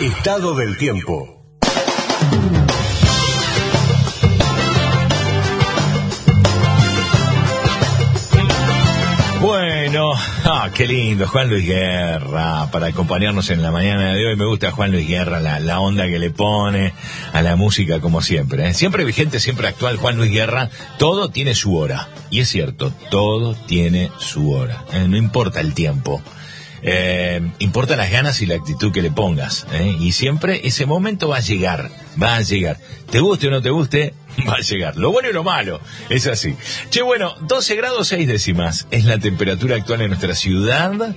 Estado del tiempo. Bueno, qué lindo, Juan Luis Guerra, para acompañarnos en la mañana de hoy. Me gusta Juan Luis Guerra, la onda que le pone a la música, como siempre, ¿eh? Siempre vigente, siempre actual, Juan Luis Guerra. Todo tiene su hora, y es cierto, todo tiene su hora, no importa el tiempo. Importa las ganas y la actitud que le pongas, y siempre ese momento va a llegar, te guste o no te guste, va a llegar, lo bueno y lo malo, es así. Che, bueno, 12 grados 6 décimas es la temperatura actual en nuestra ciudad.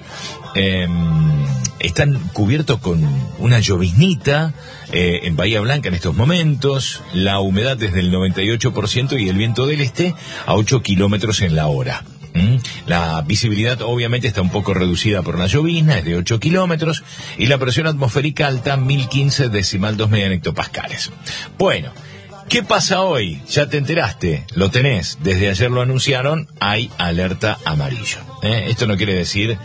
Están cubiertos con una lloviznita en Bahía Blanca en estos momentos, la humedad es del 98% y el viento del este a 8 kilómetros en la hora. La visibilidad obviamente está un poco reducida por la llovizna, es de 8 kilómetros, y la presión atmosférica alta 1015,2 megahectopascales. Bueno, ¿qué pasa hoy? Ya te enteraste, lo tenés, desde ayer lo anunciaron, hay alerta amarillo. Esto no quiere decir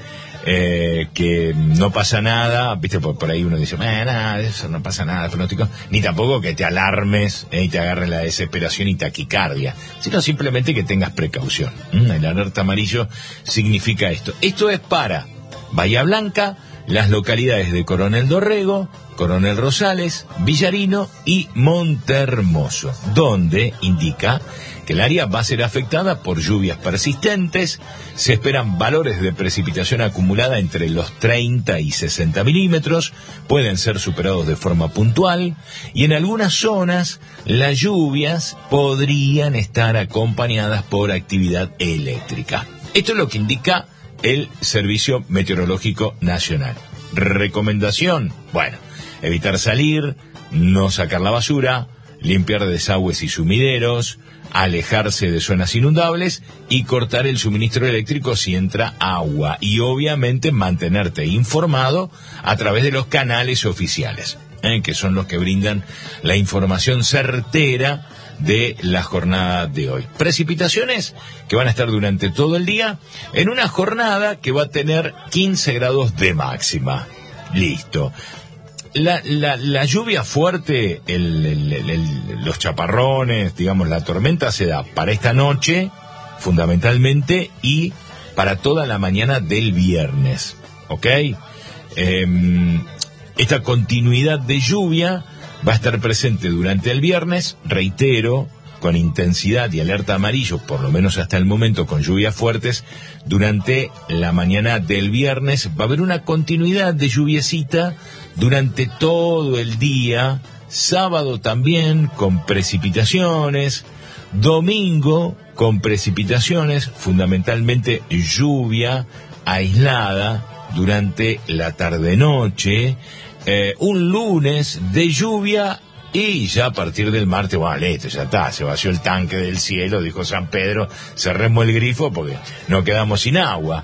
que no pasa nada, viste, por ahí uno dice, nada, eso no pasa nada, pronóstico, ni tampoco que te alarmes y te agarre la desesperación y taquicardia, sino simplemente que tengas precaución. El alerta amarillo significa esto. Esto es para Bahía Blanca, las localidades de Coronel Dorrego, Coronel Rosales, Villarino y Montehermoso, donde indica que el área va a ser afectada por lluvias persistentes. Se esperan valores de precipitación acumulada entre los 30 y 60 milímetros, pueden ser superados de forma puntual, y en algunas zonas las lluvias podrían estar acompañadas por actividad eléctrica. Esto es lo que indica el Servicio Meteorológico Nacional. Recomendación, bueno, evitar salir, no sacar la basura, limpiar desagües y sumideros, alejarse de zonas inundables y cortar el suministro eléctrico si entra agua, y obviamente mantenerte informado a través de los canales oficiales, que son los que brindan la información certera de la jornada de hoy. Precipitaciones que van a estar durante todo el día en una jornada que va a tener 15 grados de máxima. Listo. La lluvia fuerte, los chaparrones, digamos, la tormenta se da para esta noche, fundamentalmente, y para toda la mañana del viernes, ¿ok? Esta continuidad de lluvia va a estar presente durante el viernes, reitero, con intensidad y alerta amarillo, por lo menos hasta el momento, con lluvias fuertes. Durante la mañana del viernes va a haber una continuidad de lluviecita durante todo el día, sábado también con precipitaciones, domingo con precipitaciones, fundamentalmente lluvia aislada durante la tarde-noche, un lunes de lluvia. Y ya a partir del martes, bueno, listo, ya está, se vació el tanque del cielo, dijo San Pedro, cerremos el grifo porque no quedamos sin agua.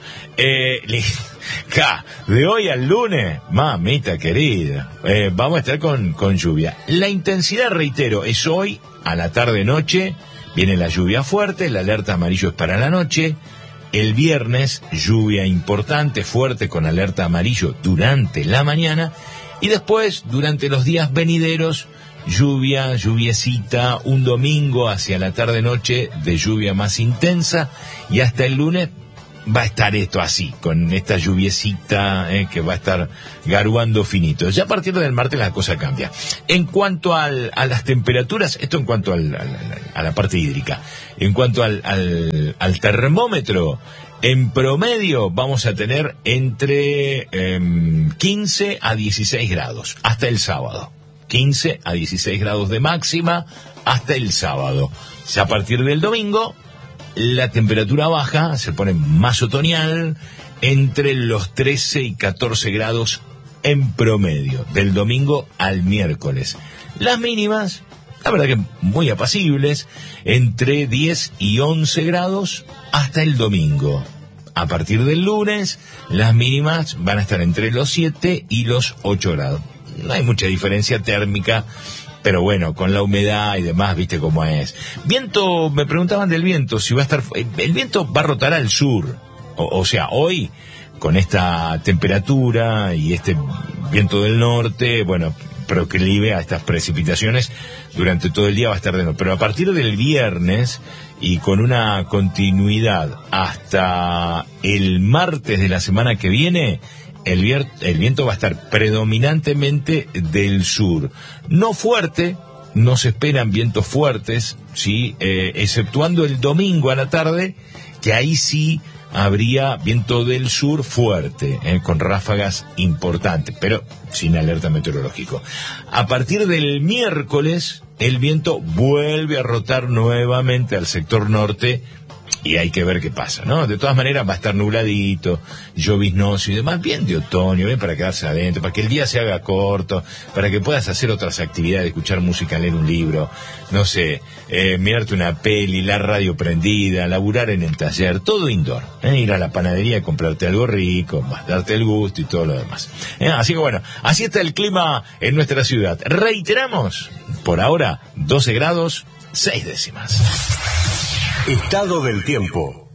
De hoy al lunes, mamita querida, vamos a estar con lluvia. La intensidad, reitero, es hoy, a la tarde-noche, viene la lluvia fuerte, la alerta amarillo es para la noche. El viernes, lluvia importante, fuerte, con alerta amarillo durante la mañana. Y después, durante los días venideros, lluviecita, un domingo hacia la tarde-noche de lluvia más intensa, y hasta el lunes va a estar esto así, con esta lluviecita que va a estar garuando finito. Ya a partir del martes la cosa cambia. En cuanto a las temperaturas, esto en cuanto a la parte hídrica, en cuanto al termómetro, en promedio vamos a tener entre 15 a 16 grados hasta el sábado. 15 a 16 grados de máxima hasta el sábado. Ya a partir del domingo, la temperatura baja, se pone más otoñal, entre los 13 y 14 grados en promedio, del domingo al miércoles. Las mínimas, la verdad que muy apacibles, entre 10 y 11 grados hasta el domingo. A partir del lunes, las mínimas van a estar entre los 7 y los 8 grados. No hay mucha diferencia térmica, pero bueno, con la humedad y demás, viste cómo es. Viento, me preguntaban del viento, si va a estar... El viento va a rotar al sur. O sea, hoy, con esta temperatura y este viento del norte, bueno, proclive a estas precipitaciones. Durante todo el día va a estar de nuevo, pero a partir del viernes y con una continuidad hasta el martes de la semana que viene, el viento va a estar predominantemente del sur, no fuerte. No se esperan vientos fuertes, ¿sí? Exceptuando el domingo a la tarde, que ahí sí habría viento del sur fuerte, con ráfagas importantes, pero sin alerta meteorológico. A partir del miércoles, el viento vuelve a rotar nuevamente al sector norte, y hay que ver qué pasa, ¿no? De todas maneras va a estar nubladito, lloviznoso y demás, bien de otoño, bien para quedarse adentro, para que el día se haga corto, para que puedas hacer otras actividades, escuchar música, leer un libro, no sé, mirarte una peli, la radio prendida, laburar en el taller, todo indoor, ir a la panadería, comprarte algo rico, darte el gusto y todo lo demás. Así que bueno, así está el clima en nuestra ciudad. Reiteramos, por ahora, 12 grados, 6 décimas. Estado del tiempo.